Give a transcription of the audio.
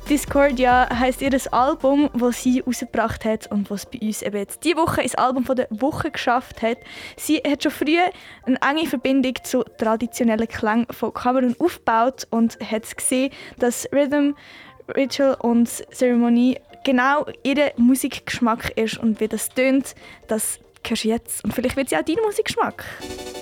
Discordia heisst ihr Album, das sie herausgebracht hat und was bei uns eben jetzt diese Woche ins Album der Woche geschafft hat. Sie hat schon früh eine enge Verbindung zu traditionellen Klängen von Kamerun aufgebaut und hat gesehen, dass Rhythm, Ritual und Ceremony genau ihr Musikgeschmack ist und wie das tönt, das hörst du jetzt. Und vielleicht wird es ja auch dein Musikgeschmack.